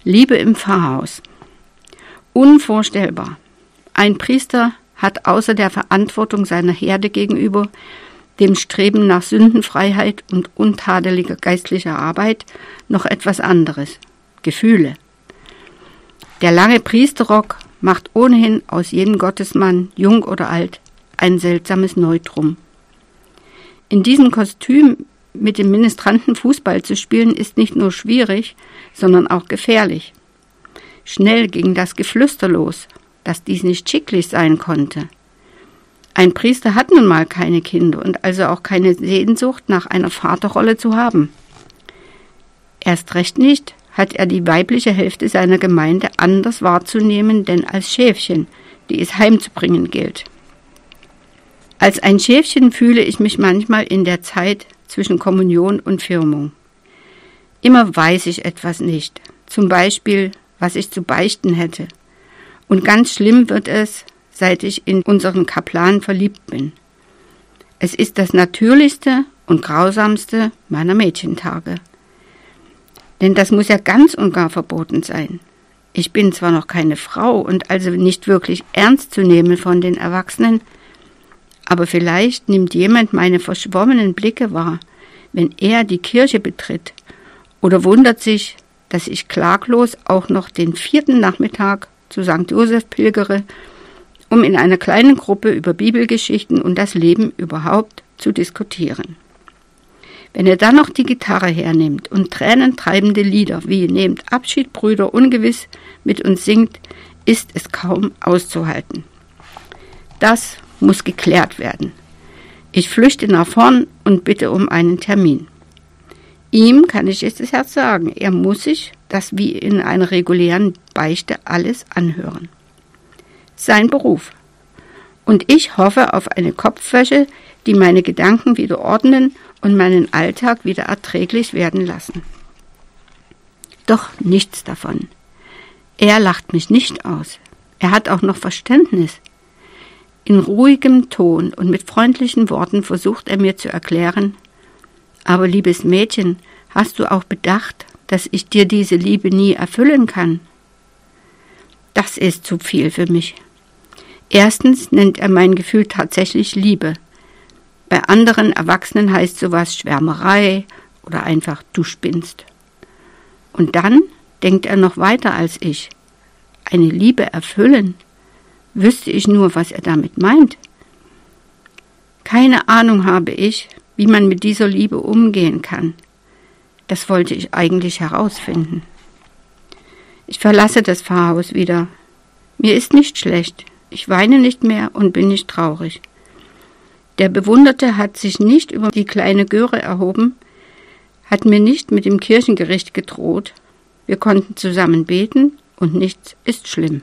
Liebe im Pfarrhaus. Unvorstellbar. Ein Priester hat außer der Verantwortung seiner Herde gegenüber, dem Streben nach Sündenfreiheit und untadeliger geistlicher Arbeit noch etwas anderes: Gefühle. Der lange Priesterrock macht ohnehin aus jedem Gottesmann, jung oder alt, ein seltsames Neutrum. In diesem Kostüm mit dem Ministranten Fußball zu spielen, ist nicht nur schwierig, sondern auch gefährlich. Schnell ging das Geflüster los, dass dies nicht schicklich sein konnte. Ein Priester hat nun mal keine Kinder und also auch keine Sehnsucht nach einer Vaterrolle zu haben. Erst recht nicht hat er die weibliche Hälfte seiner Gemeinde anders wahrzunehmen, denn als Schäfchen, die es heimzubringen gilt. Als ein Schäfchen fühle ich mich manchmal in der Zeit zwischen Kommunion und Firmung. Immer weiß ich etwas nicht, zum Beispiel, was ich zu beichten hätte. Und ganz schlimm wird es, seit ich in unseren Kaplan verliebt bin. Es ist das Natürlichste und Grausamste meiner Mädchentage. Denn das muss ja ganz und gar verboten sein. Ich bin zwar noch keine Frau und also nicht wirklich ernst zu nehmen von den Erwachsenen, aber vielleicht nimmt jemand meine verschwommenen Blicke wahr, wenn er die Kirche betritt, oder wundert sich, dass ich klaglos auch noch den 4. Nachmittag zu St. Joseph pilgere, um in einer kleinen Gruppe über Bibelgeschichten und das Leben überhaupt zu diskutieren. Wenn er dann noch die Gitarre hernimmt und tränentreibende Lieder wie »Nehmt Abschied, Brüder, ungewiss« mit uns singt, ist es kaum auszuhalten. Das muss geklärt werden. Ich flüchte nach vorn und bitte um einen Termin. Ihm kann ich es das Herz sagen, er muss sich das wie in einer regulären Beichte alles anhören. Sein Beruf. Und ich hoffe auf eine Kopfwäsche, die meine Gedanken wieder ordnen und meinen Alltag wieder erträglich werden lassen. Doch nichts davon. Er lacht mich nicht aus. Er hat auch noch Verständnis. In ruhigem Ton und mit freundlichen Worten versucht er mir zu erklären: Aber liebes Mädchen, hast du auch bedacht, dass ich dir diese Liebe nie erfüllen kann? Das ist zu viel für mich. Erstens nennt er mein Gefühl tatsächlich Liebe. Bei anderen Erwachsenen heißt sowas Schwärmerei oder einfach du spinnst. Und dann denkt er noch weiter als ich. Eine Liebe erfüllen? Wüsste ich nur, was er damit meint. Keine Ahnung habe ich, wie man mit dieser Liebe umgehen kann. Das wollte ich eigentlich herausfinden. Ich verlasse das Pfarrhaus wieder. Mir ist nicht schlecht. Ich weine nicht mehr und bin nicht traurig. Der Bewunderte hat sich nicht über die kleine Göre erhoben, hat mir nicht mit dem Kirchengericht gedroht. Wir konnten zusammen beten und nichts ist schlimm.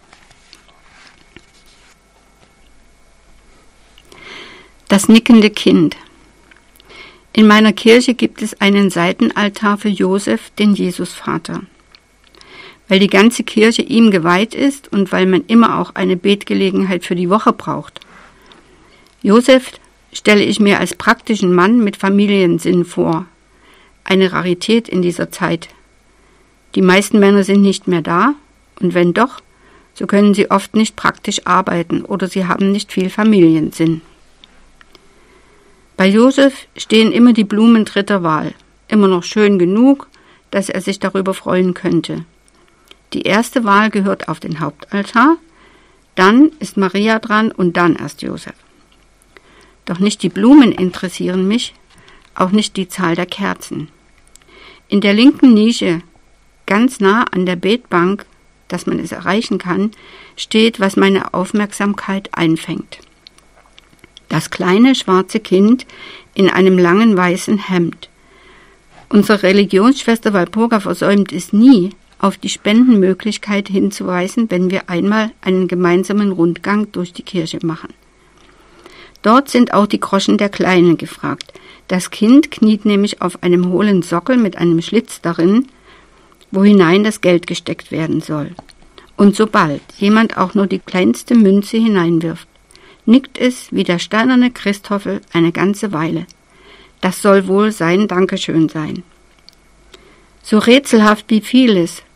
Das nickende Kind. In meiner Kirche gibt es einen Seitenaltar für Josef, den Jesusvater. Weil die ganze Kirche ihm geweiht ist und weil man immer auch eine Betgelegenheit für die Woche braucht. Josef stelle ich mir als praktischen Mann mit Familiensinn vor. Eine Rarität in dieser Zeit. Die meisten Männer sind nicht mehr da und wenn doch, so können sie oft nicht praktisch arbeiten oder sie haben nicht viel Familiensinn. Bei Josef stehen immer die Blumen dritter Wahl, immer noch schön genug, dass er sich darüber freuen könnte. Die erste Wahl gehört auf den Hauptaltar, dann ist Maria dran und dann erst Josef. Doch nicht die Blumen interessieren mich, auch nicht die Zahl der Kerzen. In der linken Nische, ganz nah an der Betbank, dass man es erreichen kann, steht, was meine Aufmerksamkeit einfängt. Das kleine schwarze Kind in einem langen weißen Hemd. Unsere Religionsschwester Walpurga versäumt es nie, auf die Spendenmöglichkeit hinzuweisen, wenn wir einmal einen gemeinsamen Rundgang durch die Kirche machen. Dort sind auch die Groschen der Kleinen gefragt. Das Kind kniet nämlich auf einem hohlen Sockel mit einem Schlitz darin, wo hinein das Geld gesteckt werden soll. Und sobald jemand auch nur die kleinste Münze hineinwirft, nickt es wie der steinerne Christoffel eine ganze Weile. Das soll wohl sein Dankeschön sein. So rätselhaft wie vieles,